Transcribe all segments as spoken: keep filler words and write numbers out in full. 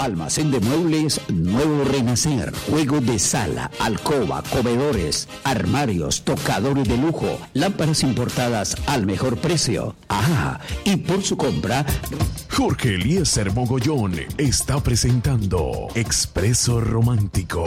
Almacén de muebles Nuevo Renacer. Juegos de sala, alcoba, comedores, armarios, tocadores de lujo, lámparas importadas al mejor precio. Ah, y por su compra... Jorge Eliezer Mogollón está presentando Expreso Romántico.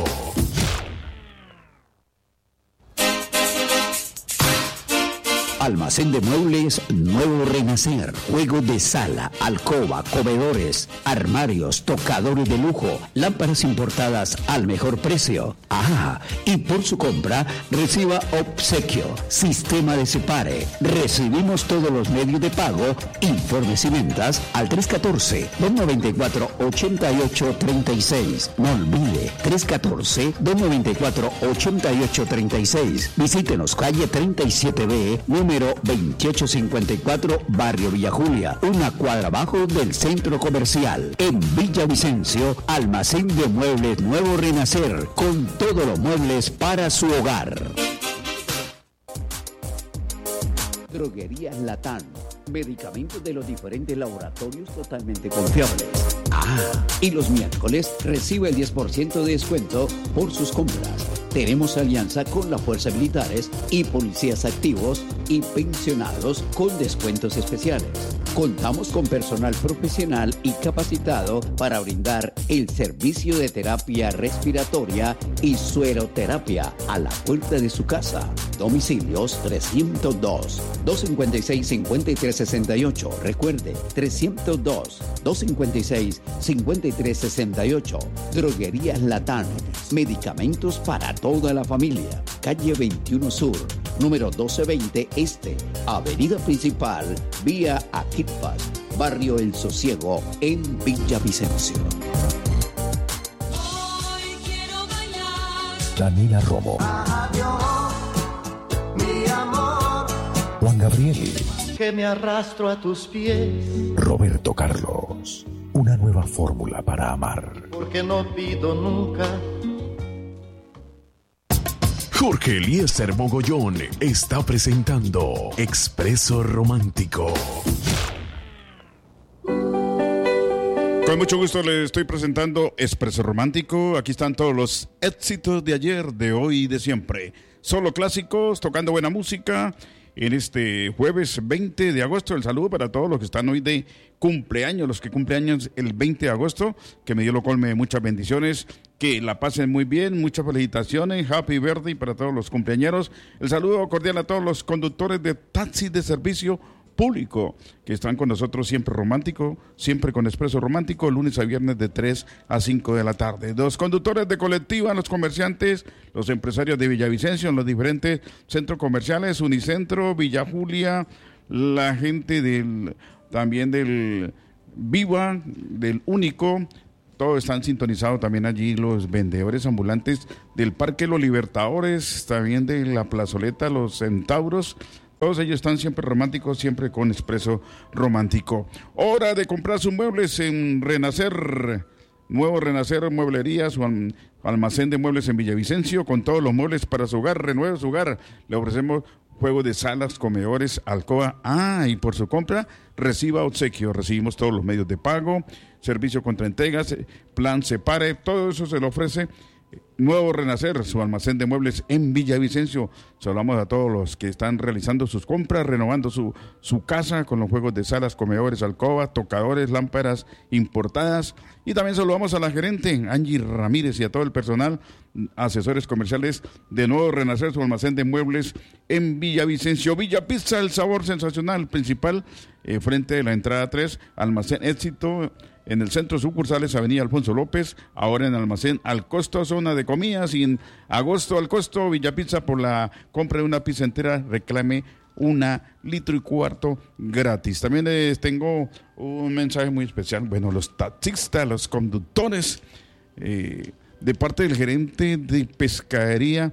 Almacén de muebles Nuevo Renacer. Juegos de sala, alcoba, comedores, armarios, tocadores de lujo, lámparas importadas al mejor precio. Ah, y por su compra reciba obsequio. Sistema de Separe. Recibimos todos los medios de pago. Informes y ventas al tres uno cuatro, dos nueve cuatro, ocho ocho tres seis. No olvide, tres uno cuatro, dos nueve cuatro, ocho ocho tres seis. Visítenos calle treinta y siete B, número veintiocho cincuenta y cuatro, Barrio Villa Julia, una cuadra abajo del centro comercial. En Villavicencio, Almacén de Muebles Nuevo Renacer, con todos los muebles para su hogar. Droguerías Latán. Medicamentos de los diferentes laboratorios totalmente confiables. Ah, y los miércoles recibe el diez por ciento de descuento por sus compras. Tenemos alianza con las fuerzas militares y policías activos y pensionados con descuentos especiales. Contamos con personal profesional y capacitado para brindar el servicio de terapia respiratoria y sueroterapia a la puerta de su casa. Domicilios trescientos dos, dos cincuenta y seis, cincuenta y tres sesenta y ocho. Recuerde, trescientos dos, dos cincuenta y seis, cincuenta y tres sesenta y ocho. Droguerías Latán. Medicamentos para toda la familia. Calle veintiuno Sur, número doce veinte Este, Avenida Principal, vía Aquitpas, Barrio El Sosiego, en Villavicencio. Daniela Romo. Adiós, mi amor. Juan Gabriel. Que me arrastro a tus pies. Roberto Carlos. Una nueva fórmula para amar. Porque no pido nunca. Jorge Eliezer Mogollón está presentando Expreso Romántico. Con mucho gusto les estoy presentando Expreso Romántico. Aquí están todos los éxitos de ayer, de hoy y de siempre. Solo clásicos, tocando buena música. En este jueves veinte de agosto, el saludo para todos los que están hoy de cumpleaños, los que cumpleaños el veinte de agosto, que me dio lo colme muchas bendiciones, que la pasen muy bien, muchas felicitaciones, happy birthday para todos los cumpleañeros. El saludo cordial a todos los conductores de taxis de servicio público que están con nosotros siempre romántico, siempre con Expreso Romántico, lunes a viernes de tres a cinco de la tarde. Los conductores de colectiva, los comerciantes, los empresarios de Villavicencio, en los diferentes centros comerciales, Unicentro, Villa Julia, la gente del también del Viva, del Único, todos están sintonizados también allí, los vendedores ambulantes del Parque Los Libertadores, también de la plazoleta Los Centauros. Todos ellos están siempre románticos, siempre con Expreso Romántico. Hora de comprar sus muebles en Renacer, Nuevo Renacer Mueblería, su almacén de muebles en Villavicencio, con todos los muebles para su hogar. Renueve su hogar. Le ofrecemos juegos de salas, comedores, alcoba. Ah, y por su compra, reciba obsequio. Recibimos todos los medios de pago, servicio contra entregas, plan Separe, todo eso se le ofrece Nuevo Renacer, su almacén de muebles en Villavicencio. Saludamos a todos los que están realizando sus compras, renovando su, su casa con los juegos de salas, comedores, alcoba, tocadores, lámparas importadas. Y también saludamos a la gerente Angie Ramírez y a todo el personal, asesores comerciales de Nuevo Renacer, su almacén de muebles en Villavicencio. Villa Pizza, el sabor sensacional principal, eh, frente de la entrada tres, almacén Éxito. En el centro sucursales, Avenida Alfonso López, ahora en Almacén Al Costo, zona de comidas, y en agosto Al Costo, Villa Pizza, por la compra de una pizza entera, reclame una litro y cuarto gratis. También les tengo un mensaje muy especial, bueno, los taxistas, los conductores, eh, de parte del gerente de pescadería,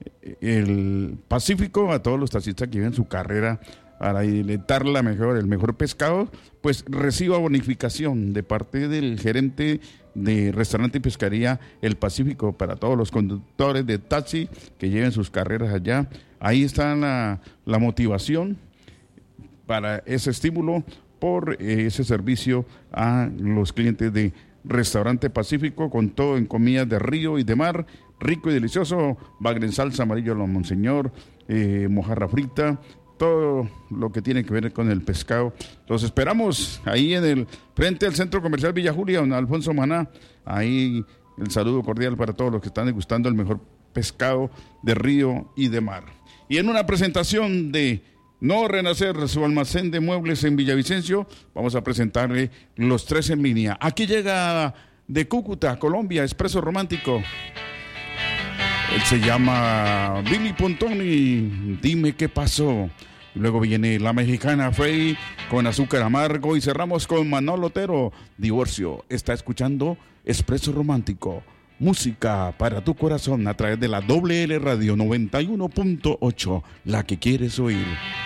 el Pacífico, a todos los taxistas que viven su carrera para alimentar la mejor, el mejor pescado, pues reciba bonificación de parte del gerente de restaurante y pescadería El Pacífico para todos los conductores de taxi que lleven sus carreras allá. Ahí está la, la motivación para ese estímulo por eh, ese servicio a los clientes de Restaurante Pacífico, con todo en comidas de río y de mar, rico y delicioso, bagre en salsa, amarillo a lo monseñor, eh, mojarra frita, todo lo que tiene que ver con el pescado. Los esperamos ahí en el frente al Centro Comercial Villa Julia, don Alfonso Maná. Ahí el saludo cordial para todos los que están degustando el mejor pescado de río y de mar. Y en una presentación de No Renacer, su almacén de muebles en Villavicencio, vamos a presentarle los tres en línea. Aquí llega de Cúcuta, Colombia, Expreso Romántico. Él se llama Billy Pontón y Dime qué pasó. Luego viene la mexicana Fey con Azúcar Amargo y cerramos con Manolo Otero, Divorcio. Está escuchando Expreso Romántico, música para tu corazón a través de la doble L Radio noventa y uno punto ocho, la que quieres oír.